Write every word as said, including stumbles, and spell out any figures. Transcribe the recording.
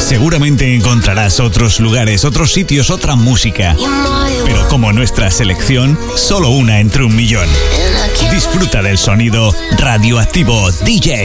Seguramente encontrarás otros lugares, otros sitios, otra música. Pero como nuestra selección, solo una entre un millón. Disfruta del sonido Radioactivo D J.